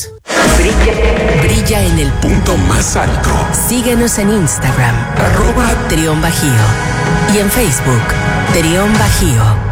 Brilla en el punto más alto. Síguenos en Instagram, @Trión Bajío. Y en Facebook, Trión Bajío.